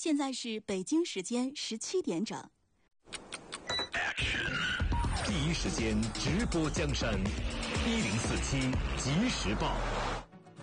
现在是北京时间17点整。 第一时间直播江山，1047即时报。